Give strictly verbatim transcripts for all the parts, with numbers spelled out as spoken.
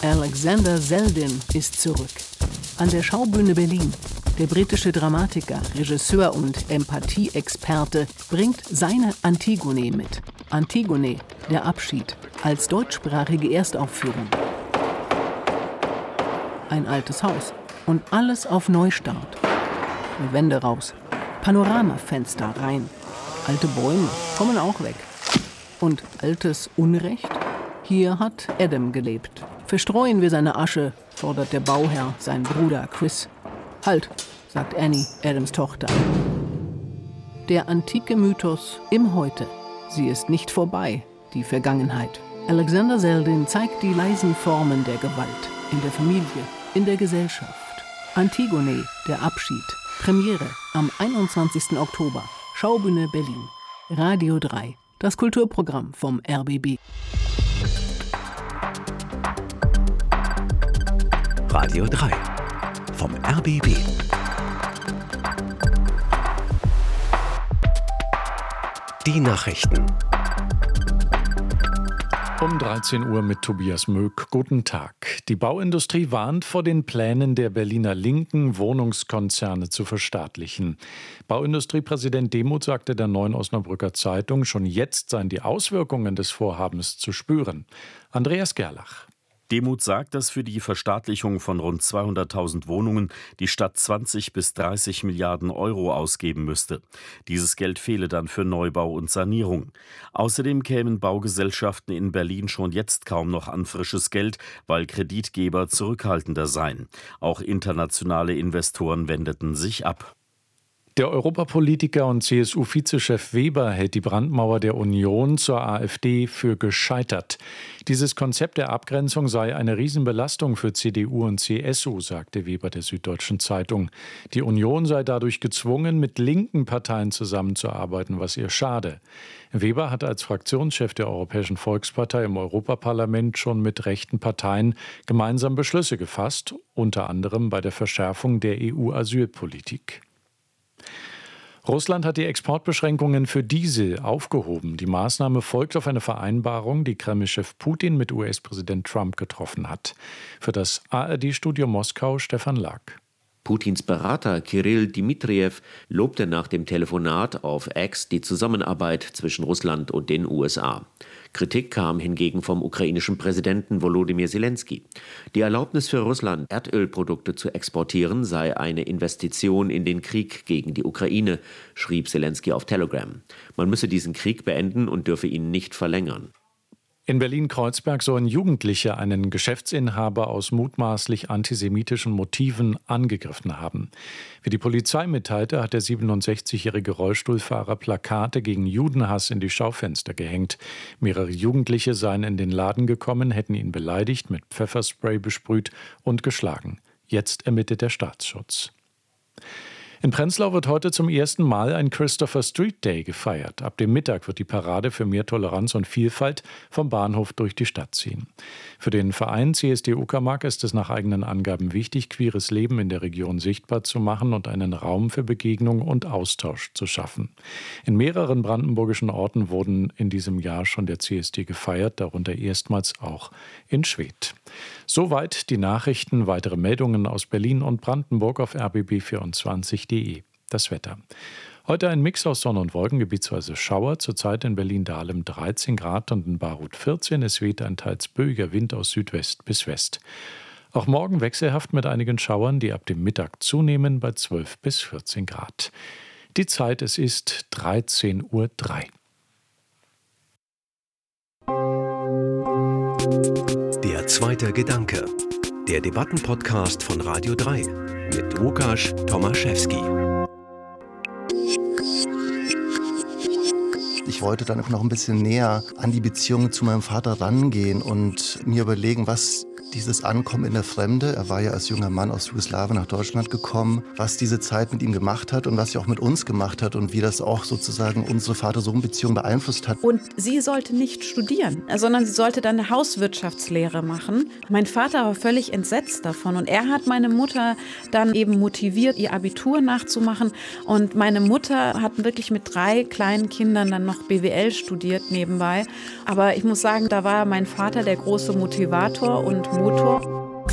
Alexander Selden ist zurück. An der Schaubühne Berlin. Der britische Dramatiker, Regisseur und Empathie-Experte bringt seine Antigone mit. Antigone, der Abschied, als deutschsprachige Erstaufführung. Ein altes Haus und alles auf Neustart. Die Wände raus, Panoramafenster rein. Alte Bäume kommen auch weg. Und altes Unrecht? Hier hat Adam gelebt. Verstreuen wir seine Asche, fordert der Bauherr seinen Bruder Chris. Halt, sagt Annie, Adams Tochter. Der antike Mythos im Heute. Sie ist nicht vorbei, die Vergangenheit. Alexander Selden zeigt die leisen Formen der Gewalt in der Familie, in der Gesellschaft. Antigone, der Abschied. Premiere am einundzwanzigsten Oktober. Schaubühne Berlin. Radio drei. Das Kulturprogramm vom R B B. Radio drei vom R B B. Die Nachrichten. Um dreizehn Uhr mit Tobias Möck. Guten Tag. Die Bauindustrie warnt vor den Plänen der Berliner Linken, Wohnungskonzerne zu verstaatlichen. Bauindustriepräsident Demuth sagte der Neuen Osnabrücker Zeitung, schon jetzt seien die Auswirkungen des Vorhabens zu spüren. Andreas Gerlach. Demuth sagt, dass für die Verstaatlichung von rund zweihunderttausend Wohnungen die Stadt zwanzig bis dreißig Milliarden Euro ausgeben müsste. Dieses Geld fehle dann für Neubau und Sanierung. Außerdem kämen Baugesellschaften in Berlin schon jetzt kaum noch an frisches Geld, weil Kreditgeber zurückhaltender seien. Auch internationale Investoren wendeten sich ab. Der Europapolitiker und C S U-Vizechef Weber hält die Brandmauer der Union zur AfD für gescheitert. Dieses Konzept der Abgrenzung sei eine Riesenbelastung für C D U und C S U, sagte Weber der Süddeutschen Zeitung. Die Union sei dadurch gezwungen, mit linken Parteien zusammenzuarbeiten, was ihr schade. Weber hat als Fraktionschef der Europäischen Volkspartei im Europaparlament schon mit rechten Parteien gemeinsam Beschlüsse gefasst, unter anderem bei der Verschärfung der E U-Asylpolitik. Russland hat die Exportbeschränkungen für Diesel aufgehoben. Die Maßnahme folgt auf eine Vereinbarung, die Kreml-Chef Putin mit U S-Präsident Trump getroffen hat. Für das A R D-Studio Moskau Stefan Lack. Putins Berater Kirill Dmitrijew lobte nach dem Telefonat auf X die Zusammenarbeit zwischen Russland und den U S A. Kritik kam hingegen vom ukrainischen Präsidenten Volodymyr Zelensky. Die Erlaubnis für Russland, Erdölprodukte zu exportieren, sei eine Investition in den Krieg gegen die Ukraine, schrieb Zelensky auf Telegram. Man müsse diesen Krieg beenden und dürfe ihn nicht verlängern. In Berlin-Kreuzberg sollen Jugendliche einen Geschäftsinhaber aus mutmaßlich antisemitischen Motiven angegriffen haben. Wie die Polizei mitteilte, hat der siebenundsechzigjährige Rollstuhlfahrer Plakate gegen Judenhass in die Schaufenster gehängt. Mehrere Jugendliche seien in den Laden gekommen, hätten ihn beleidigt, mit Pfefferspray besprüht und geschlagen. Jetzt ermittelt der Staatsschutz. In Prenzlau wird heute zum ersten Mal ein Christopher Street Day gefeiert. Ab dem Mittag wird die Parade für mehr Toleranz und Vielfalt vom Bahnhof durch die Stadt ziehen. Für den Verein C S D Uckermark ist es nach eigenen Angaben wichtig, queeres Leben in der Region sichtbar zu machen und einen Raum für Begegnung und Austausch zu schaffen. In mehreren brandenburgischen Orten wurden in diesem Jahr schon der C S D gefeiert, darunter erstmals auch in Schwedt. Soweit die Nachrichten. Weitere Meldungen aus Berlin und Brandenburg auf R B B vierundzwanzig punkt de. Das Wetter. Heute ein Mix aus Sonne und Wolken, gebietsweise Schauer. Zurzeit in Berlin-Dahlem dreizehn Grad und in Baruth vierzehn. Es weht ein teils böiger Wind aus Südwest bis West. Auch morgen wechselhaft mit einigen Schauern, die ab dem Mittag zunehmen bei zwölf bis vierzehn Grad. Die Zeit, es ist dreizehn Uhr drei. Der zweite Gedanke. Der Debattenpodcast von Radio drei mit Łukasz Tomaszewski. Ich wollte dann noch ein bisschen näher an die Beziehung zu meinem Vater rangehen und mir überlegen, was dieses Ankommen in der Fremde, er war ja als junger Mann aus Jugoslawien nach Deutschland gekommen, was diese Zeit mit ihm gemacht hat und was sie auch mit uns gemacht hat und wie das auch sozusagen unsere Vater-Sohn-Beziehung beeinflusst hat. Und sie sollte nicht studieren, sondern sie sollte dann eine Hauswirtschaftslehre machen. Mein Vater war völlig entsetzt davon und er hat meine Mutter dann eben motiviert, ihr Abitur nachzumachen. Und meine Mutter hat wirklich mit drei kleinen Kindern dann noch B W L studiert nebenbei. Aber ich muss sagen, da war mein Vater der große Motivator und Motor.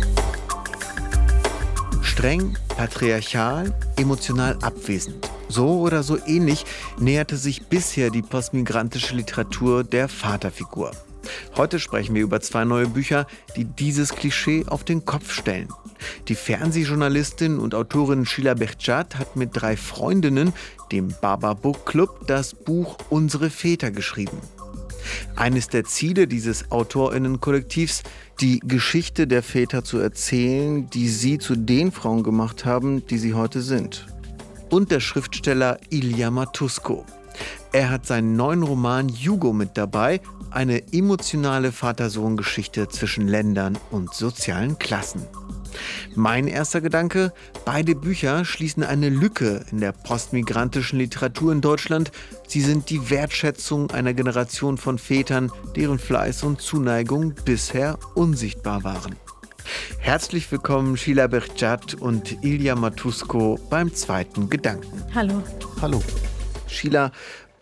Streng, patriarchal, emotional abwesend. So oder so ähnlich näherte sich bisher die postmigrantische Literatur der Vaterfigur. Heute sprechen wir über zwei neue Bücher, die dieses Klischee auf den Kopf stellen. Die Fernsehjournalistin und Autorin Sheila Behçet hat mit drei Freundinnen, dem Baba Book Club, das Buch Unsere Väter geschrieben. Eines der Ziele dieses AutorInnen-Kollektivs, die Geschichte der Väter zu erzählen, die sie zu den Frauen gemacht haben, die sie heute sind. Und der Schriftsteller Ilya Matusko. Er hat seinen neuen Roman Jugo mit dabei, eine emotionale Vater-Sohn-Geschichte zwischen Ländern und sozialen Klassen. Mein erster Gedanke: Beide Bücher schließen eine Lücke in der postmigrantischen Literatur in Deutschland. Sie sind die Wertschätzung einer Generation von Vätern, deren Fleiß und Zuneigung bisher unsichtbar waren. Herzlich willkommen Sheila Behçet und Ilya Matusko beim zweiten Gedanken. Hallo. Hallo. Sheila,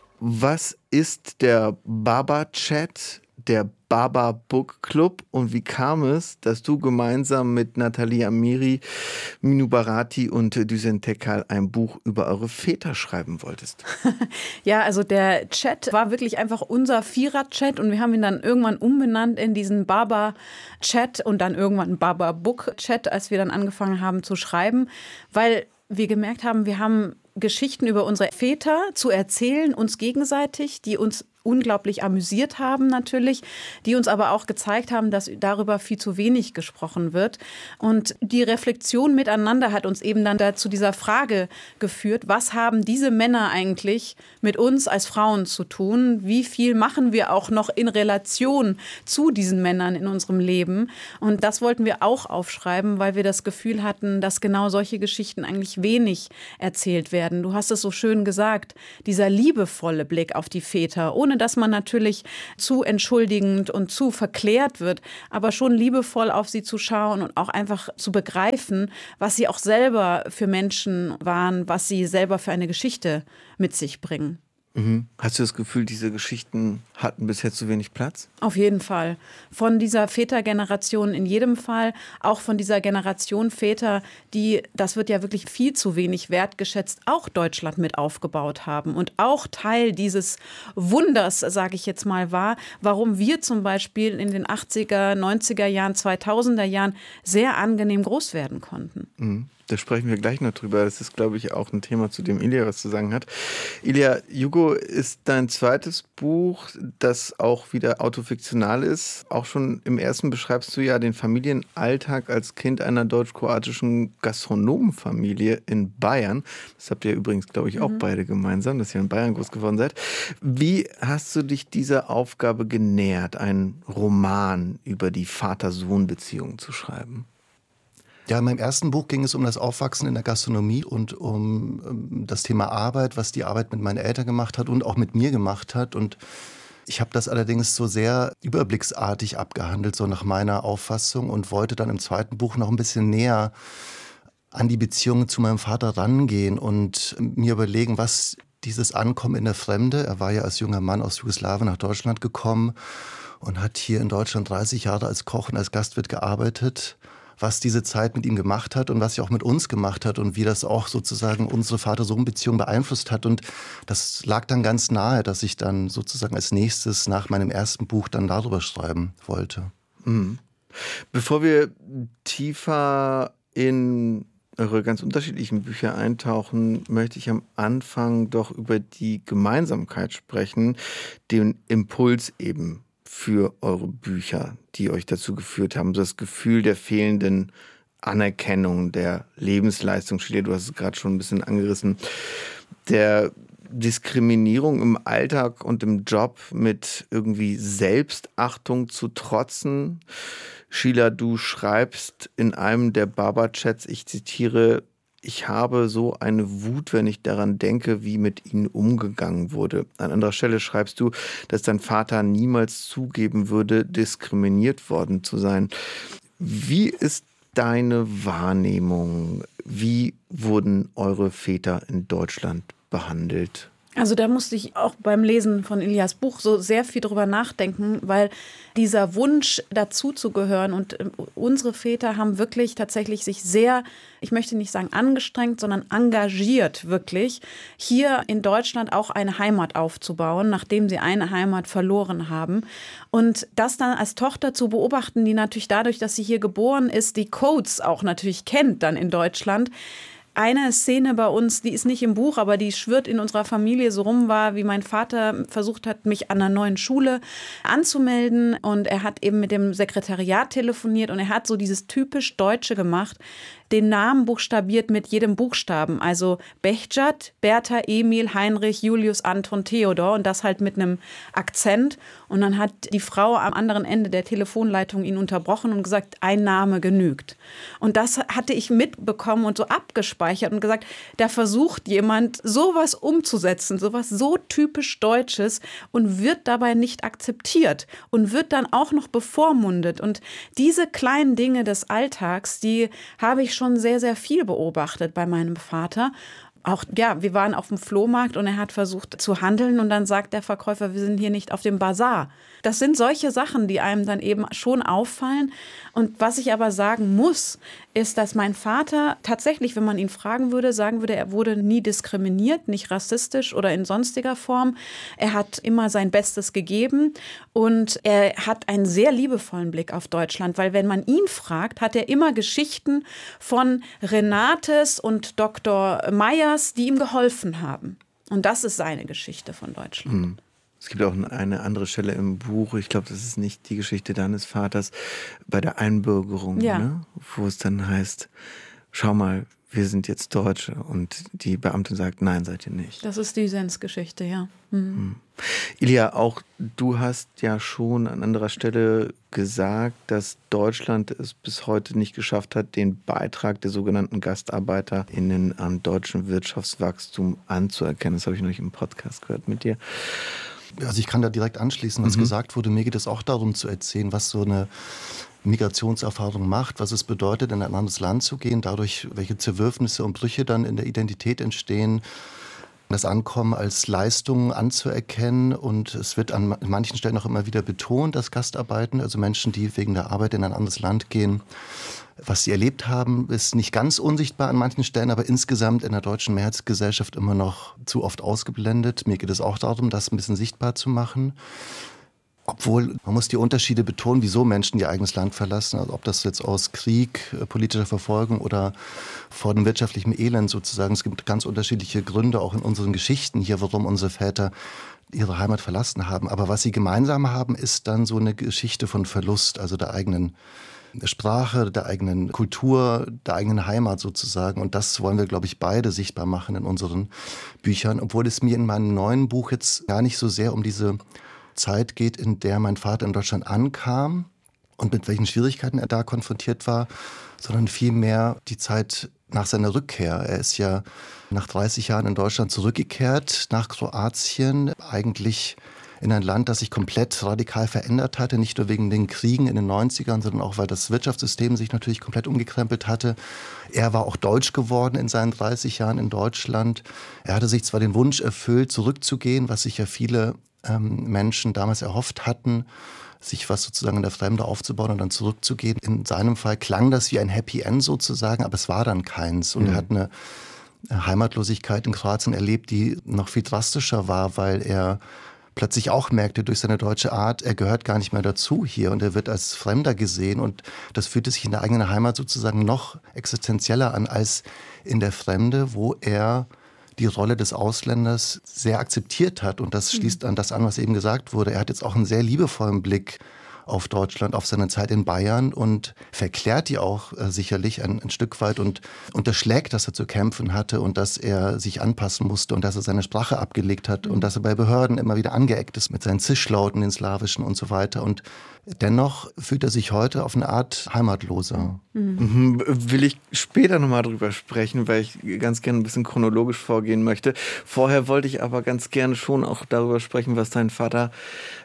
was ist der Baba-Chat, der Baba Book Club, und wie kam es, dass du gemeinsam mit Nathalie Amiri, Minu Bharati und Düsen Tekal ein Buch über eure Väter schreiben wolltest? Ja, also der Chat war wirklich einfach unser Vierer-Chat und wir haben ihn dann irgendwann umbenannt in diesen Baba-Chat und dann irgendwann Baba Book Chat, als wir dann angefangen haben zu schreiben, weil wir gemerkt haben, wir haben Geschichten über unsere Väter zu erzählen, uns gegenseitig, die uns unglaublich amüsiert haben natürlich, die uns aber auch gezeigt haben, dass darüber viel zu wenig gesprochen wird. Und die Reflexion miteinander hat uns eben dann da zu dieser Frage geführt, was haben diese Männer eigentlich mit uns als Frauen zu tun? Wie viel machen wir auch noch in Relation zu diesen Männern in unserem Leben? Und das wollten wir auch aufschreiben, weil wir das Gefühl hatten, dass genau solche Geschichten eigentlich wenig erzählt werden. Du hast es so schön gesagt, dieser liebevolle Blick auf die Väter, ohne dass man natürlich zu entschuldigend und zu verklärt wird, aber schon liebevoll auf sie zu schauen und auch einfach zu begreifen, was sie auch selber für Menschen waren, was sie selber für eine Geschichte mit sich bringen. Mhm. Hast du das Gefühl, diese Geschichten hatten bisher zu wenig Platz? Auf jeden Fall. Von dieser Vätergeneration in jedem Fall, auch von dieser Generation Väter, die, das wird ja wirklich viel zu wenig wertgeschätzt, auch Deutschland mit aufgebaut haben und auch Teil dieses Wunders, sage ich jetzt mal, war, warum wir zum Beispiel in den achtziger, neunziger Jahren, zweitausender Jahren sehr angenehm groß werden konnten. Mhm. Da sprechen wir gleich noch drüber. Das ist, glaube ich, auch ein Thema, zu dem Ilya was zu sagen hat. Ilya, Jugo ist dein zweites Buch, das auch wieder autofiktional ist. Auch schon im ersten beschreibst du ja den Familienalltag als Kind einer deutsch-kroatischen Gastronomenfamilie in Bayern. Das habt ihr übrigens, glaube ich, auch mhm. beide gemeinsam, dass ihr in Bayern groß geworden seid. Wie hast du dich dieser Aufgabe genähert, einen Roman über die Vater-Sohn-Beziehung zu schreiben? Ja, in meinem ersten Buch ging es um das Aufwachsen in der Gastronomie und um, um das Thema Arbeit, was die Arbeit mit meinen Eltern gemacht hat und auch mit mir gemacht hat. Und ich habe das allerdings so sehr überblicksartig abgehandelt, so nach meiner Auffassung, und wollte dann im zweiten Buch noch ein bisschen näher an die Beziehung zu meinem Vater rangehen und mir überlegen, was dieses Ankommen in der Fremde, er war ja als junger Mann aus Jugoslawien nach Deutschland gekommen und hat hier in Deutschland dreißig Jahre als Koch und als Gastwirt gearbeitet, was diese Zeit mit ihm gemacht hat und was sie auch mit uns gemacht hat und wie das auch sozusagen unsere Vater-Sohn-Beziehung beeinflusst hat. Und das lag dann ganz nahe, dass ich dann sozusagen als nächstes nach meinem ersten Buch dann darüber schreiben wollte. Mhm. Bevor wir tiefer in eure ganz unterschiedlichen Bücher eintauchen, möchte ich am Anfang doch über die Gemeinsamkeit sprechen, den Impuls eben für eure Bücher, die euch dazu geführt haben. Das Gefühl der fehlenden Anerkennung, der Lebensleistung, Sheila, du hast es gerade schon ein bisschen angerissen, der Diskriminierung im Alltag und im Job mit irgendwie Selbstachtung zu trotzen. Sheila, du schreibst in einem der Baba-Chats, ich zitiere, ich habe so eine Wut, wenn ich daran denke, wie mit ihnen umgegangen wurde. An anderer Stelle schreibst du, dass dein Vater niemals zugeben würde, diskriminiert worden zu sein. Wie ist deine Wahrnehmung? Wie wurden eure Väter in Deutschland behandelt? Also da musste ich auch beim Lesen von Ilias Buch so sehr viel drüber nachdenken, weil dieser Wunsch dazuzugehören und unsere Väter haben wirklich tatsächlich sich sehr, ich möchte nicht sagen angestrengt, sondern engagiert wirklich, hier in Deutschland auch eine Heimat aufzubauen, nachdem sie eine Heimat verloren haben. Und das dann als Tochter zu beobachten, die natürlich dadurch, dass sie hier geboren ist, die Codes auch natürlich kennt dann in Deutschland. Eine Szene bei uns, die ist nicht im Buch, aber die schwirrt in unserer Familie so rum, war, wie mein Vater versucht hat, mich an einer neuen Schule anzumelden. Und er hat eben mit dem Sekretariat telefoniert und er hat so dieses typisch Deutsche gemacht, den Namen buchstabiert mit jedem Buchstaben. Also Behçet, Bertha, Emil, Heinrich, Julius, Anton, Theodor und das halt mit einem Akzent. Und dann hat die Frau am anderen Ende der Telefonleitung ihn unterbrochen und gesagt, ein Name genügt. Und das hatte ich mitbekommen und so abgespeichert und gesagt, da versucht jemand, sowas umzusetzen, sowas so typisch Deutsches und wird dabei nicht akzeptiert und wird dann auch noch bevormundet. Und diese kleinen Dinge des Alltags, die habe ich schon sehr, sehr viel beobachtet bei meinem Vater. Auch, ja, wir waren auf dem Flohmarkt und er hat versucht zu handeln und dann sagt der Verkäufer, wir sind hier nicht auf dem Bazar. Das sind solche Sachen, die einem dann eben schon auffallen. Und was ich aber sagen muss, ist, dass mein Vater tatsächlich, wenn man ihn fragen würde, sagen würde, er wurde nie diskriminiert, nicht rassistisch oder in sonstiger Form. Er hat immer sein Bestes gegeben und er hat einen sehr liebevollen Blick auf Deutschland, weil wenn man ihn fragt, hat er immer Geschichten von Renates und Doktor Meyers, die ihm geholfen haben. Und das ist seine Geschichte von Deutschland. Mhm. Es gibt auch eine andere Stelle im Buch, ich glaube, das ist nicht die Geschichte deines Vaters, bei der Einbürgerung, ja. ne? Wo es dann heißt, schau mal, wir sind jetzt Deutsche und die Beamtin sagt, nein, seid ihr nicht. Das ist die Sens-Geschichte, ja. Mhm. Mhm. Ilia, auch du hast ja schon an anderer Stelle gesagt, dass Deutschland es bis heute nicht geschafft hat, den Beitrag der sogenannten GastarbeiterInnen am deutschen Wirtschaftswachstum anzuerkennen. Das habe ich neulich im Podcast gehört mit dir. Also ich kann da direkt anschließen, was mhm. gesagt wurde. Mir geht es auch darum zu erzählen, was so eine Migrationserfahrung macht, was es bedeutet, in ein anderes Land zu gehen, dadurch, welche Zerwürfnisse und Brüche dann in der Identität entstehen, das Ankommen als Leistung anzuerkennen. Und es wird an manchen Stellen auch immer wieder betont, dass Gastarbeiten, also Menschen, die wegen der Arbeit in ein anderes Land gehen, was sie erlebt haben, ist nicht ganz unsichtbar an manchen Stellen, aber insgesamt in der deutschen Mehrheitsgesellschaft immer noch zu oft ausgeblendet. Mir geht es auch darum, das ein bisschen sichtbar zu machen. Obwohl, man muss die Unterschiede betonen, wieso Menschen ihr eigenes Land verlassen. Also ob das jetzt aus Krieg, politischer Verfolgung oder vor dem wirtschaftlichen Elend sozusagen. Es gibt ganz unterschiedliche Gründe auch in unseren Geschichten hier, warum unsere Väter ihre Heimat verlassen haben. Aber was sie gemeinsam haben, ist dann so eine Geschichte von Verlust, also der eigenen Sprache, der eigenen Kultur, der eigenen Heimat sozusagen. Und das wollen wir, glaube ich, beide sichtbar machen in unseren Büchern. Obwohl es mir in meinem neuen Buch jetzt gar nicht so sehr um diese Zeit geht, in der mein Vater in Deutschland ankam und mit welchen Schwierigkeiten er da konfrontiert war, sondern vielmehr die Zeit nach seiner Rückkehr. Er ist ja nach dreißig Jahren in Deutschland zurückgekehrt nach Kroatien, eigentlich in ein Land, das sich komplett radikal verändert hatte, nicht nur wegen den Kriegen in den neunzigern, sondern auch, weil das Wirtschaftssystem sich natürlich komplett umgekrempelt hatte. Er war auch deutsch geworden in seinen dreißig Jahren in Deutschland. Er hatte sich zwar den Wunsch erfüllt, zurückzugehen, was sich ja viele ähm, Menschen damals erhofft hatten, sich was sozusagen in der Fremde aufzubauen und dann zurückzugehen. In seinem Fall klang das wie ein Happy End sozusagen, aber es war dann keins. Und mhm. er hat eine Heimatlosigkeit in Kroatien erlebt, die noch viel drastischer war, weil er plötzlich auch merkte durch seine deutsche Art, er gehört gar nicht mehr dazu hier und er wird als Fremder gesehen und das fühlte sich in der eigenen Heimat sozusagen noch existenzieller an als in der Fremde, wo er die Rolle des Ausländers sehr akzeptiert hat und das schließt an das an, was eben gesagt wurde. Er hat jetzt auch einen sehr liebevollen Blick auf Deutschland, auf seine Zeit in Bayern und verklärt die auch äh, sicherlich ein, ein Stück weit und unterschlägt, dass er zu kämpfen hatte und dass er sich anpassen musste und dass er seine Sprache abgelegt hat mhm. und dass er bei Behörden immer wieder angeeckt ist mit seinen Zischlauten, den slawischen und so weiter. Und dennoch fühlt er sich heute auf eine Art heimatloser. Mhm. Will ich später nochmal drüber sprechen, weil ich ganz gerne ein bisschen chronologisch vorgehen möchte. Vorher wollte ich aber ganz gerne schon auch darüber sprechen, was dein Vater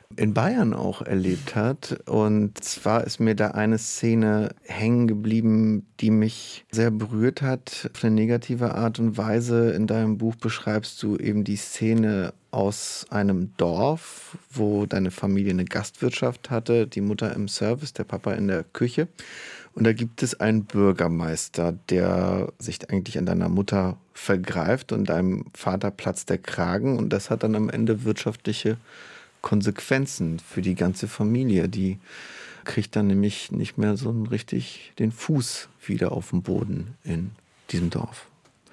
in Bayern auch erlebt hat. Und zwar ist mir da eine Szene hängen geblieben, die mich sehr berührt hat, auf eine negative Art und Weise. In deinem Buch beschreibst du eben die Szene aus einem Dorf, wo deine Familie eine Gastwirtschaft hatte, die Mutter im Service, der Papa in der Küche. Und da gibt es einen Bürgermeister, der sich eigentlich an deiner Mutter vergreift und deinem Vater platzt der Kragen. Und das hat dann am Ende wirtschaftliche Konsequenzen für die ganze Familie. Die kriegt dann nämlich nicht mehr so richtig den Fuß wieder auf den Boden in diesem Dorf.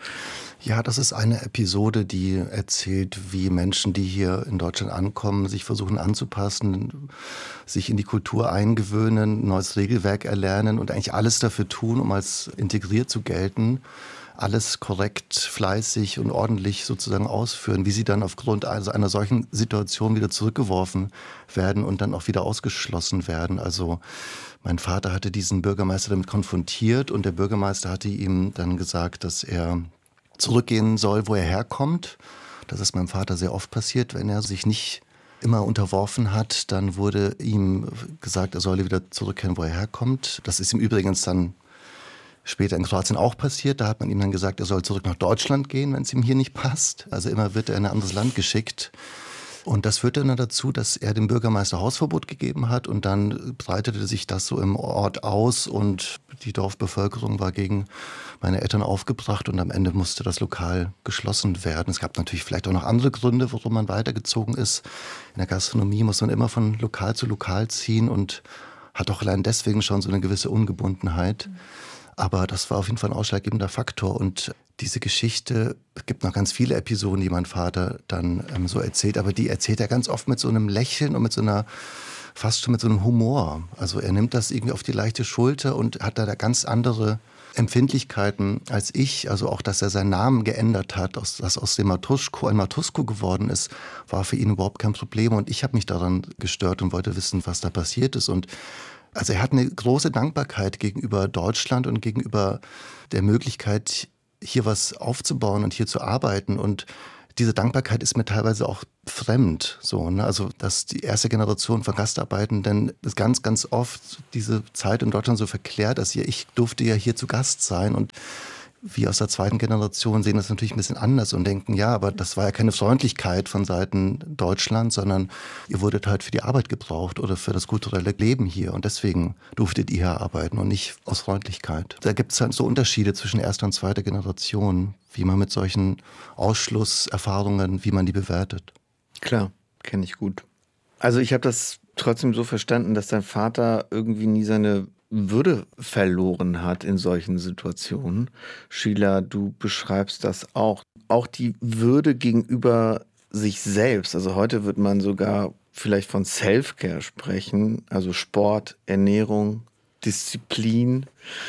Ja, das ist eine Episode, die erzählt, wie Menschen, die hier in Deutschland ankommen, sich versuchen anzupassen, sich in die Kultur eingewöhnen, neues Regelwerk erlernen und eigentlich alles dafür tun, um als integriert zu gelten, alles korrekt, fleißig und ordentlich sozusagen ausführen, wie sie dann aufgrund also einer solchen Situation wieder zurückgeworfen werden und dann auch wieder ausgeschlossen werden. Also mein Vater hatte diesen Bürgermeister damit konfrontiert und der Bürgermeister hatte ihm dann gesagt, dass er zurückgehen soll, wo er herkommt. Das ist meinem Vater sehr oft passiert, wenn er sich nicht immer unterworfen hat, dann wurde ihm gesagt, er solle wieder zurückkehren, wo er herkommt. Das ist ihm übrigens dann später in Kroatien auch passiert. Da hat man ihm dann gesagt, er soll zurück nach Deutschland gehen, wenn es ihm hier nicht passt. Also immer wird er in ein anderes Land geschickt. Und das führte dann dazu, dass er dem Bürgermeister Hausverbot gegeben hat und dann breitete sich das so im Ort aus und die Dorfbevölkerung war gegen meine Eltern aufgebracht und am Ende musste das Lokal geschlossen werden. Es gab natürlich vielleicht auch noch andere Gründe, warum man weitergezogen ist. In der Gastronomie muss man immer von Lokal zu Lokal ziehen und hat auch allein deswegen schon so eine gewisse Ungebundenheit. Aber das war auf jeden Fall ein ausschlaggebender Faktor. Und diese Geschichte, es gibt noch ganz viele Episoden, die mein Vater dann ähm, so erzählt, aber die erzählt er ganz oft mit so einem Lächeln und mit so einer, fast schon mit so einem Humor. Also er nimmt das irgendwie auf die leichte Schulter und hat da ganz andere Empfindlichkeiten als ich. Also auch, dass er seinen Namen geändert hat, dass aus dem Matuschko ein Matuschko geworden ist, war für ihn überhaupt kein Problem. Und ich habe mich daran gestört und wollte wissen, was da passiert ist. Und also er hat eine große Dankbarkeit gegenüber Deutschland und gegenüber der Möglichkeit, hier was aufzubauen und hier zu arbeiten. Und diese Dankbarkeit ist mir teilweise auch fremd. So, ne? Also dass die erste Generation von Gastarbeitenden ist ganz, ganz oft diese Zeit in Deutschland so verklärt, dass hier, ich durfte ja hier zu Gast sein und wir aus der zweiten Generation sehen das natürlich ein bisschen anders und denken, ja, aber das war ja keine Freundlichkeit von Seiten Deutschlands, sondern ihr wurdet halt für die Arbeit gebraucht oder für das kulturelle Leben hier und deswegen durftet ihr hier arbeiten und nicht aus Freundlichkeit. Da gibt es halt so Unterschiede zwischen erster und zweiter Generation, wie man mit solchen Ausschlusserfahrungen, wie man die bewertet. Klar, kenne ich gut. Also ich habe das trotzdem so verstanden, dass dein Vater irgendwie nie seine Würde verloren hat in solchen Situationen. Sheila, du beschreibst das auch. Auch die Würde gegenüber sich selbst. Also heute wird man sogar vielleicht von Self-Care sprechen, also Sport, Ernährung, Disziplin.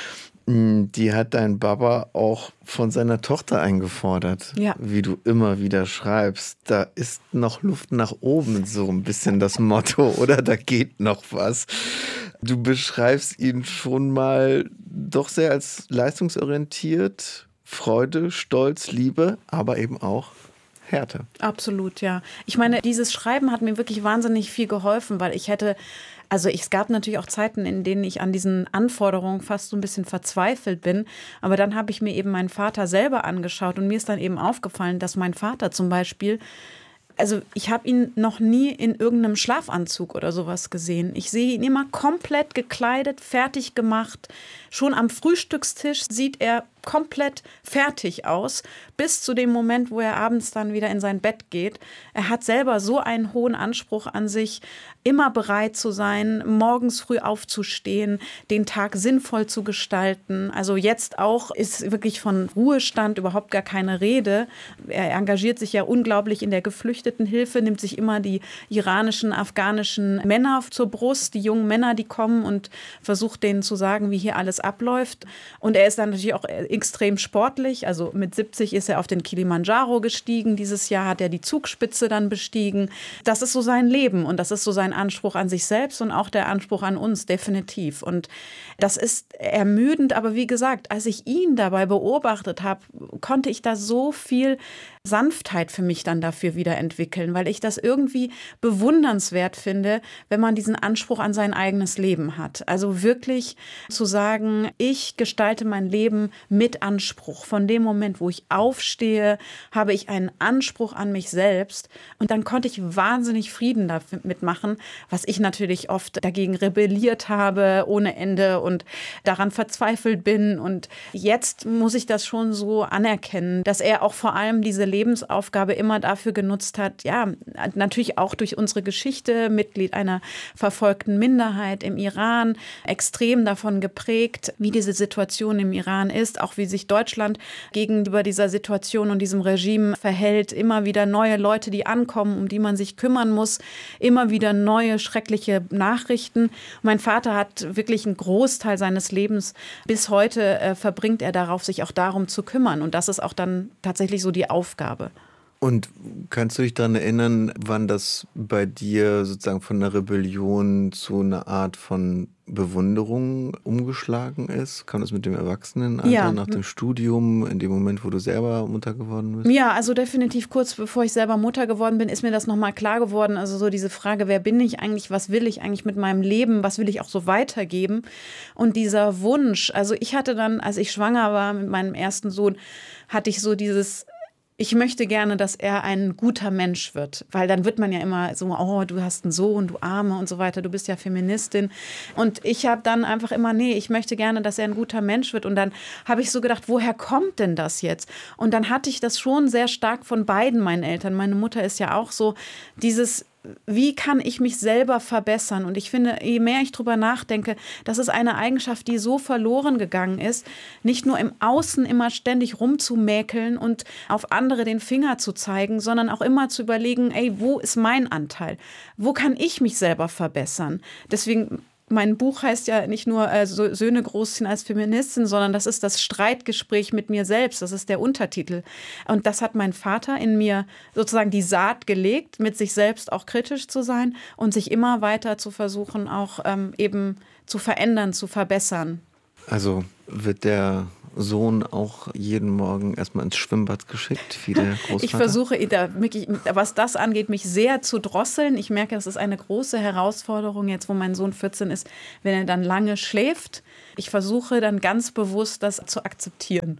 Die hat dein Papa auch von seiner Tochter eingefordert, ja. Wie du immer wieder schreibst. Da ist noch Luft nach oben, so ein bisschen das Motto, oder? Da geht noch was. Du beschreibst ihn schon mal doch sehr als leistungsorientiert, Freude, Stolz, Liebe, aber eben auch Härte. Absolut, ja. Ich meine, dieses Schreiben hat mir wirklich wahnsinnig viel geholfen, weil ich hätte, also es gab natürlich auch Zeiten, in denen ich an diesen Anforderungen fast so ein bisschen verzweifelt bin. Aber dann habe ich mir eben meinen Vater selber angeschaut und mir ist dann eben aufgefallen, dass mein Vater zum Beispiel, also ich habe ihn noch nie in irgendeinem Schlafanzug oder sowas gesehen. Ich sehe ihn immer komplett gekleidet, fertig gemacht. Schon am Frühstückstisch sieht er komplett fertig aus, bis zu dem Moment, wo er abends dann wieder in sein Bett geht. Er hat selber so einen hohen Anspruch an sich, immer bereit zu sein, morgens früh aufzustehen, den Tag sinnvoll zu gestalten. Also jetzt auch ist wirklich von Ruhestand überhaupt gar keine Rede. Er engagiert sich ja unglaublich in der Geflüchtetenhilfe, nimmt sich immer die iranischen, afghanischen Männer zur Brust, die jungen Männer, die kommen und versucht denen zu sagen, wie hier alles abläuft. Und er ist dann natürlich auch extrem sportlich. Also mit siebzig ist er auf den Kilimanjaro gestiegen. Dieses Jahr hat er die Zugspitze dann bestiegen. Das ist so sein Leben und das ist so sein Anspruch an sich selbst und auch der Anspruch an uns, definitiv. Und das ist ermüdend, aber wie gesagt, als ich ihn dabei beobachtet habe, konnte ich da so viel Sanftheit für mich dann dafür wieder entwickeln, weil ich das irgendwie bewundernswert finde, wenn man diesen Anspruch an sein eigenes Leben hat. Also wirklich zu sagen, ich gestalte mein Leben mit Anspruch. Von dem Moment, wo ich aufstehe, habe ich einen Anspruch an mich selbst. Und dann konnte ich wahnsinnig Frieden damit machen, was ich natürlich oft dagegen rebelliert habe ohne Ende und daran verzweifelt bin. Und jetzt muss ich das schon so anerkennen, dass er auch vor allem diese Lebensaufgabe immer dafür genutzt hat, ja, natürlich auch durch unsere Geschichte, Mitglied einer verfolgten Minderheit im Iran, extrem davon geprägt, wie diese Situation im Iran ist, auch wie sich Deutschland gegenüber dieser Situation und diesem Regime verhält. Immer wieder neue Leute, die ankommen, um die man sich kümmern muss, immer wieder neue schreckliche Nachrichten. Mein Vater hat wirklich einen Großteil seines Lebens bis heute äh, verbringt er darauf, sich auch darum zu kümmern. Und das ist auch dann tatsächlich so die Aufgabe. Und kannst du dich daran erinnern, wann das bei dir sozusagen von einer Rebellion zu einer Art von Bewunderung umgeschlagen ist? Kam das mit dem Erwachsenenalter, ja. nach dem Studium, in dem Moment, wo du selber Mutter geworden bist? Ja, also definitiv kurz bevor ich selber Mutter geworden bin, ist mir das nochmal klar geworden. Also so diese Frage, wer bin ich eigentlich, was will ich eigentlich mit meinem Leben, was will ich auch so weitergeben? Und dieser Wunsch, also ich hatte dann, als ich schwanger war mit meinem ersten Sohn, hatte ich so dieses... Ich möchte gerne, dass er ein guter Mensch wird, weil dann wird man ja immer so, oh, du hast einen Sohn, du Arme und so weiter, du bist ja Feministin. Und ich habe dann einfach immer, nee, ich möchte gerne, dass er ein guter Mensch wird. Und dann habe ich so gedacht, woher kommt denn das jetzt? Und dann hatte ich das schon sehr stark von beiden meinen Eltern. Meine Mutter ist ja auch so, dieses... Wie kann ich mich selber verbessern? Und ich finde, je mehr ich drüber nachdenke, das ist eine Eigenschaft, die so verloren gegangen ist, nicht nur im Außen immer ständig rumzumäkeln und auf andere den Finger zu zeigen, sondern auch immer zu überlegen, ey, wo ist mein Anteil? Wo kann ich mich selber verbessern? Deswegen mein Buch heißt ja nicht nur äh, Söhne großziehen als Feministin, sondern das ist das Streitgespräch mit mir selbst. Das ist der Untertitel. Und das hat mein Vater in mir sozusagen die Saat gelegt, mit sich selbst auch kritisch zu sein und sich immer weiter zu versuchen, auch ähm, eben zu verändern, zu verbessern. Also wird der Sohn auch jeden Morgen erstmal ins Schwimmbad geschickt, wie der Großvater? Ich versuche, was das angeht, mich sehr zu drosseln. Ich merke, das ist eine große Herausforderung jetzt, wo mein Sohn vierzehn ist, wenn er dann lange schläft. Ich versuche dann ganz bewusst, das zu akzeptieren.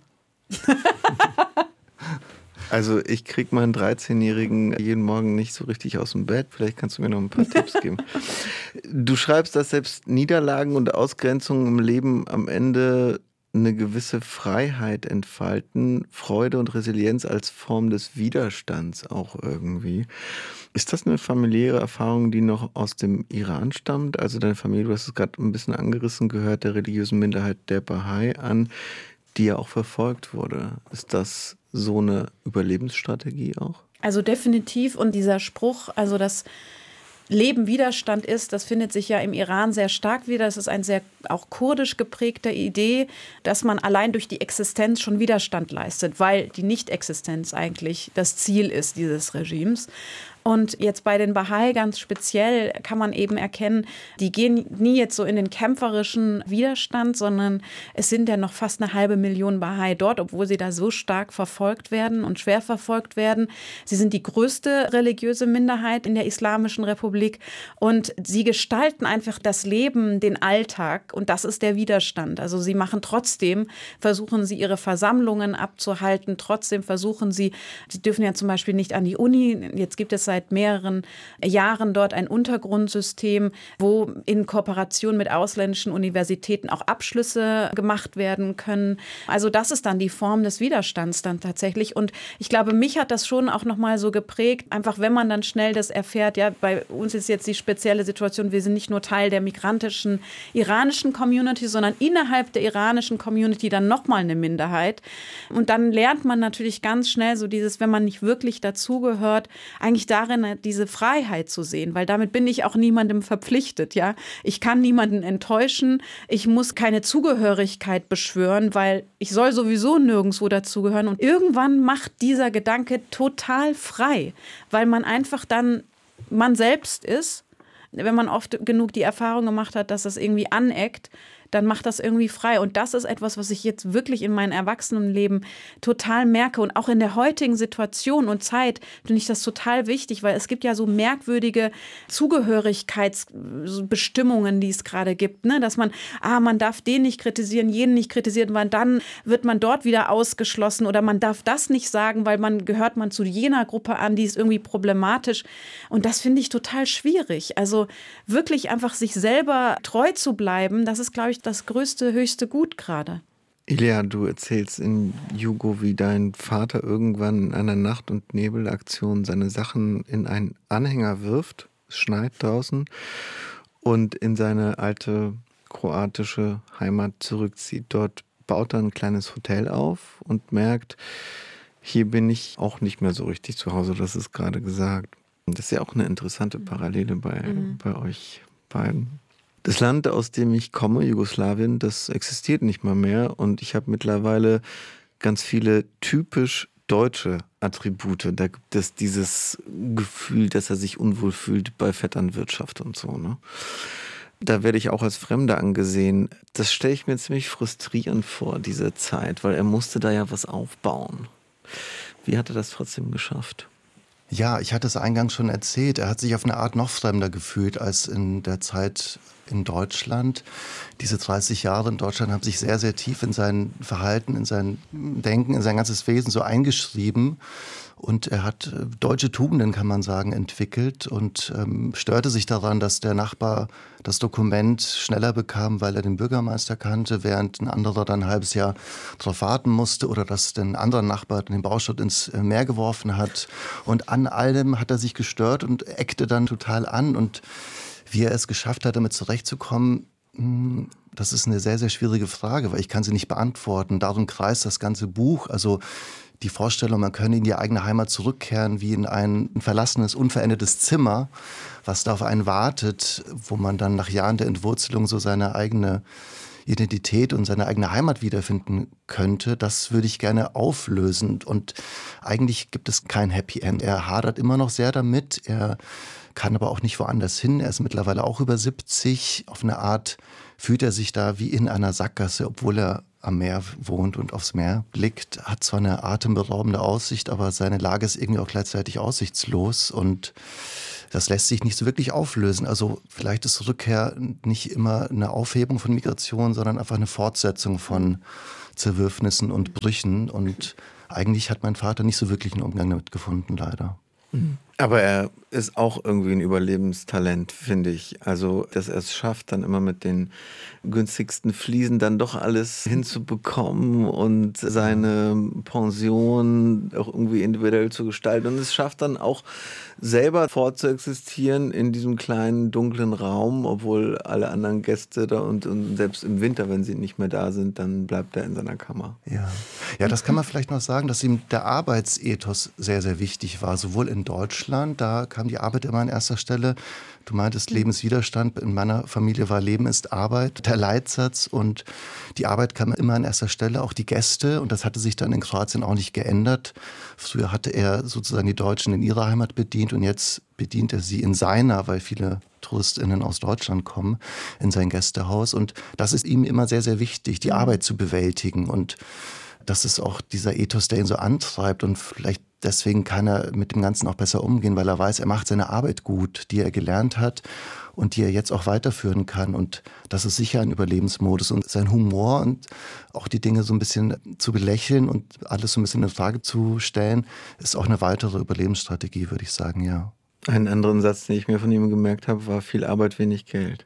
Also ich kriege meinen dreizehnjährigen jeden Morgen nicht so richtig aus dem Bett. Vielleicht kannst du mir noch ein paar Tipps geben. Du schreibst, dass selbst Niederlagen und Ausgrenzungen im Leben am Ende eine gewisse Freiheit entfalten, Freude und Resilienz als Form des Widerstands auch irgendwie. Ist das eine familiäre Erfahrung, die noch aus dem Iran stammt? Also deine Familie, du hast es gerade ein bisschen angerissen, gehört der religiösen Minderheit der Bahai an, die ja auch verfolgt wurde. Ist das so eine Überlebensstrategie auch? Also definitiv. Und dieser Spruch, also das Leben Widerstand ist, das findet sich ja im Iran sehr stark wieder. Das ist eine sehr auch kurdisch geprägte Idee, dass man allein durch die Existenz schon Widerstand leistet, weil die Nicht-Existenz eigentlich das Ziel ist dieses Regimes. Und jetzt bei den Bahai ganz speziell kann man eben erkennen, die gehen nie jetzt so in den kämpferischen Widerstand, sondern es sind ja noch fast eine halbe Million Bahai dort, obwohl sie da so stark verfolgt werden und schwer verfolgt werden. Sie sind die größte religiöse Minderheit in der Islamischen Republik und sie gestalten einfach das Leben, den Alltag und das ist der Widerstand. Also sie machen trotzdem, versuchen sie ihre Versammlungen abzuhalten, trotzdem versuchen sie, sie dürfen ja zum Beispiel nicht an die Uni, jetzt gibt es seit mehreren Jahren dort ein Untergrundsystem, wo in Kooperation mit ausländischen Universitäten auch Abschlüsse gemacht werden können. Also das ist dann die Form des Widerstands dann tatsächlich. Und ich glaube, mich hat das schon auch nochmal so geprägt, einfach wenn man dann schnell das erfährt, ja, bei uns ist jetzt die spezielle Situation, wir sind nicht nur Teil der migrantischen iranischen Community, sondern innerhalb der iranischen Community dann nochmal eine Minderheit. Und dann lernt man natürlich ganz schnell so dieses, wenn man nicht wirklich dazugehört, eigentlich da darin diese Freiheit zu sehen, weil damit bin ich auch niemandem verpflichtet, ja. Ich kann niemanden enttäuschen, ich muss keine Zugehörigkeit beschwören, weil ich soll sowieso nirgendwo dazugehören. Und irgendwann macht dieser Gedanke total frei, weil man einfach dann man selbst ist. Wenn man oft genug die Erfahrung gemacht hat, dass das irgendwie aneckt, dann macht das irgendwie frei. Und das ist etwas, was ich jetzt wirklich in meinem Erwachsenenleben total merke. Und auch in der heutigen Situation und Zeit finde ich das total wichtig, weil es gibt ja so merkwürdige Zugehörigkeitsbestimmungen, die es gerade gibt, ne? Dass man, ah, man darf den nicht kritisieren, jenen nicht kritisieren, weil dann wird man dort wieder ausgeschlossen oder man darf das nicht sagen, weil man gehört man zu jener Gruppe an, die ist irgendwie problematisch. Und das finde ich total schwierig. Also wirklich einfach sich selber treu zu bleiben, das ist, glaube ich, das größte, höchste Gut gerade. Ilia, du erzählst in Jugo, wie dein Vater irgendwann in einer Nacht- und Nebelaktion seine Sachen in einen Anhänger wirft, es schneit draußen, und in seine alte kroatische Heimat zurückzieht. Dort baut er ein kleines Hotel auf und merkt, hier bin ich auch nicht mehr so richtig zu Hause, das ist gerade gesagt. Und das ist ja auch eine interessante Parallele bei, mhm. bei euch beiden. Das Land, aus dem ich komme, Jugoslawien, das existiert nicht mal mehr und ich habe mittlerweile ganz viele typisch deutsche Attribute. Da gibt es dieses Gefühl, dass er sich unwohl fühlt bei Vetternwirtschaft und so, ne? Da werde ich auch als Fremder angesehen. Das stelle ich mir ziemlich frustrierend vor, diese Zeit, weil er musste da ja was aufbauen. Wie hat er das trotzdem geschafft? Ja, ich hatte es eingangs schon erzählt. Er hat sich auf eine Art noch fremder gefühlt als in der Zeit in Deutschland. Diese dreißig Jahre in Deutschland haben sich sehr, sehr tief in sein Verhalten, in sein Denken, in sein ganzes Wesen so eingeschrieben. Und er hat deutsche Tugenden, kann man sagen, entwickelt und ähm, störte sich daran, dass der Nachbar das Dokument schneller bekam, weil er den Bürgermeister kannte, während ein anderer dann ein halbes Jahr darauf warten musste oder dass den anderen Nachbar den Bauschutt ins Meer geworfen hat. Und an allem hat er sich gestört und eckte dann total an. Und wie er es geschafft hat, damit zurechtzukommen, das ist eine sehr, sehr schwierige Frage, weil ich kann sie nicht beantworten. Darum kreist das ganze Buch. Also die Vorstellung, man könne in die eigene Heimat zurückkehren, wie in ein verlassenes, unverändertes Zimmer, was da auf einen wartet, wo man dann nach Jahren der Entwurzelung so seine eigene Identität und seine eigene Heimat wiederfinden könnte, das würde ich gerne auflösen. Und eigentlich gibt es kein Happy End. Er hadert immer noch sehr damit, er kann aber auch nicht woanders hin. Er ist mittlerweile auch über siebzig. Auf eine Art fühlt er sich da wie in einer Sackgasse, obwohl er am Meer wohnt und aufs Meer blickt. Hat zwar eine atemberaubende Aussicht, aber seine Lage ist irgendwie auch gleichzeitig aussichtslos und das lässt sich nicht so wirklich auflösen. Also vielleicht ist Rückkehr nicht immer eine Aufhebung von Migration, sondern einfach eine Fortsetzung von Zerwürfnissen und Brüchen. Und eigentlich hat mein Vater nicht so wirklich einen Umgang damit gefunden, leider. Aber er ist auch irgendwie ein Überlebenstalent, finde ich. Also, dass er es schafft, dann immer mit den günstigsten Fliesen dann doch alles hinzubekommen und seine Pension auch irgendwie individuell zu gestalten. Und es schafft dann auch selber fortzuexistieren in diesem kleinen, dunklen Raum, obwohl alle anderen Gäste da und, und selbst im Winter, wenn sie nicht mehr da sind, dann bleibt er in seiner Kammer. Ja. Ja, das kann man vielleicht noch sagen, dass ihm der Arbeitsethos sehr, sehr wichtig war, sowohl in Deutschland, da kam die Arbeit immer an erster Stelle. Du meintest Lebenswiderstand, in meiner Familie war Leben ist Arbeit, der Leitsatz, und die Arbeit kam immer an erster Stelle, auch die Gäste, und das hatte sich dann in Kroatien auch nicht geändert. Früher hatte er sozusagen die Deutschen in ihrer Heimat bedient und jetzt bedient er sie in seiner, weil viele TouristInnen aus Deutschland kommen, in sein Gästehaus, und das ist ihm immer sehr, sehr wichtig, die Arbeit zu bewältigen, und das ist auch dieser Ethos, der ihn so antreibt, und vielleicht deswegen kann er mit dem Ganzen auch besser umgehen, weil er weiß, er macht seine Arbeit gut, die er gelernt hat und die er jetzt auch weiterführen kann. Und das ist sicher ein Überlebensmodus. Und sein Humor und auch die Dinge so ein bisschen zu belächeln und alles so ein bisschen in Frage zu stellen, ist auch eine weitere Überlebensstrategie, würde ich sagen, ja. Einen anderen Satz, den ich mir von ihm gemerkt habe, war: viel Arbeit, wenig Geld.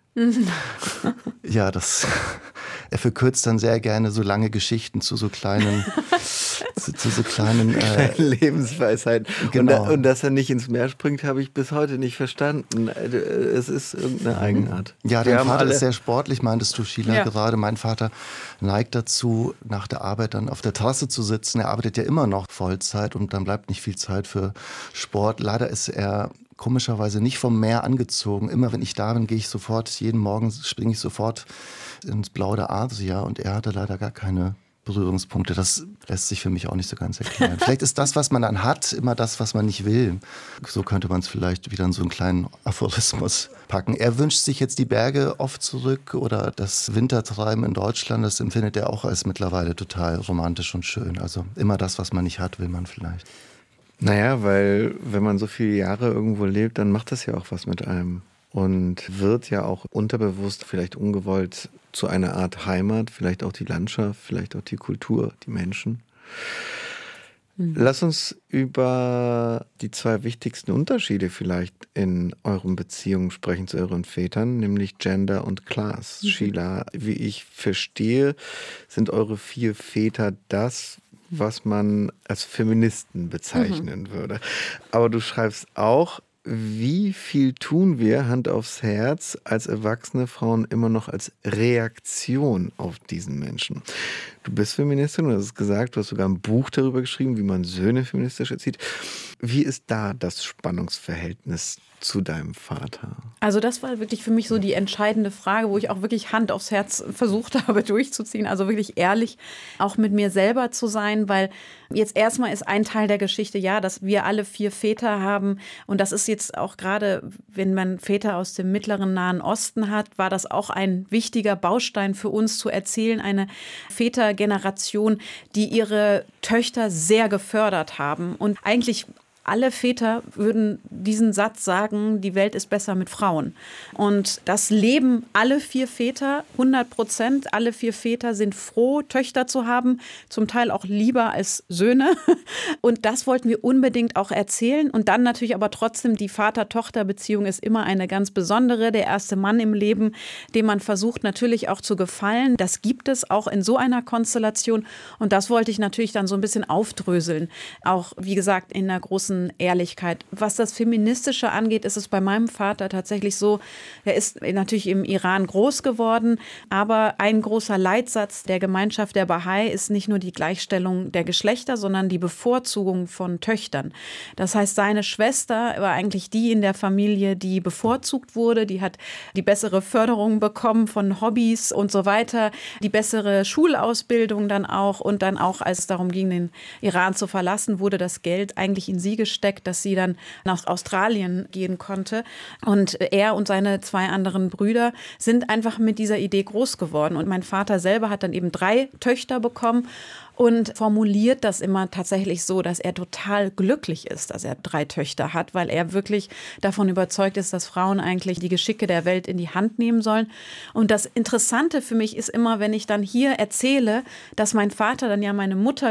Ja, das, er verkürzt dann sehr gerne so lange Geschichten zu so kleinen zu, zu so kleinen äh, Lebensweisheiten. Genau. Und, und dass er nicht ins Meer springt, habe ich bis heute nicht verstanden. Es ist irgendeine Eigenart. Ja, Wir dein haben Vater alle ist sehr sportlich, meintest du, Sheila, Ja. gerade. Mein Vater neigt dazu, nach der Arbeit dann auf der Terrasse zu sitzen. Er arbeitet ja immer noch Vollzeit und dann bleibt nicht viel Zeit für Sport. Leider ist er komischerweise nicht vom Meer angezogen. Immer wenn ich da bin, gehe ich sofort, jeden Morgen springe ich sofort ins Blaue der Adria und er hatte leider gar keine Berührungspunkte. Das lässt sich für mich auch nicht so ganz erklären. Vielleicht ist das, was man dann hat, immer das, was man nicht will. So könnte man es vielleicht wieder in so einen kleinen Aphorismus packen. Er wünscht sich jetzt die Berge oft zurück oder das Wintertreiben in Deutschland. Das empfindet er auch als mittlerweile total romantisch und schön. Also immer das, was man nicht hat, will man vielleicht. Naja, weil wenn man so viele Jahre irgendwo lebt, dann macht das ja auch was mit einem. Und wird ja auch unterbewusst, vielleicht ungewollt, zu einer Art Heimat, vielleicht auch die Landschaft, vielleicht auch die Kultur, die Menschen. Mhm. Lass uns über die zwei wichtigsten Unterschiede vielleicht in euren Beziehungen sprechen zu euren Vätern, nämlich Gender und Class. Mhm. Sheila, wie ich verstehe, sind eure vier Väter das, was man als Feministen bezeichnen mhm. würde. Aber du schreibst auch, wie viel tun wir, Hand aufs Herz, als erwachsene Frauen immer noch als Reaktion auf diesen Menschen? Du bist Feministin, du hast es gesagt, du hast sogar ein Buch darüber geschrieben, wie man Söhne feministisch erzieht. Wie ist da das Spannungsverhältnis zu deinem Vater? Also das war wirklich für mich so die entscheidende Frage, wo ich auch wirklich Hand aufs Herz versucht habe durchzuziehen. Also wirklich ehrlich auch mit mir selber zu sein, weil jetzt erstmal ist ein Teil der Geschichte, ja, dass wir alle vier Väter haben. Und das ist jetzt auch gerade, wenn man Väter aus dem mittleren Nahen Osten hat, war das auch ein wichtiger Baustein für uns zu erzählen. Eine Vätergeneration, die ihre Töchter sehr gefördert haben. Und eigentlich alle Väter würden diesen Satz sagen, die Welt ist besser mit Frauen. Und das leben alle vier Väter, hundert Prozent. Alle vier Väter sind froh, Töchter zu haben, zum Teil auch lieber als Söhne. Und das wollten wir unbedingt auch erzählen. Und dann natürlich aber trotzdem, die Vater-Tochter-Beziehung ist immer eine ganz besondere. Der erste Mann im Leben, dem man versucht natürlich auch zu gefallen. Das gibt es auch in so einer Konstellation. Und das wollte ich natürlich dann so ein bisschen aufdröseln. Auch, wie gesagt, in einer großen Ehrlichkeit. Was das Feministische angeht, ist es bei meinem Vater tatsächlich so, er ist natürlich im Iran groß geworden, aber ein großer Leitsatz der Gemeinschaft der Bahai ist nicht nur die Gleichstellung der Geschlechter, sondern die Bevorzugung von Töchtern. Das heißt, seine Schwester war eigentlich die in der Familie, die bevorzugt wurde, die hat die bessere Förderung bekommen von Hobbys und so weiter, die bessere Schulausbildung dann auch und dann auch, als es darum ging, den Iran zu verlassen, wurde das Geld eigentlich in sie gesteckt, dass sie dann nach Australien gehen konnte. Und er und seine zwei anderen Brüder sind einfach mit dieser Idee groß geworden. Und mein Vater selber hat dann eben drei Töchter bekommen und formuliert das immer tatsächlich so, dass er total glücklich ist, dass er drei Töchter hat, weil er wirklich davon überzeugt ist, dass Frauen eigentlich die Geschicke der Welt in die Hand nehmen sollen. Und das Interessante für mich ist immer, wenn ich dann hier erzähle, dass mein Vater dann ja meine Mutter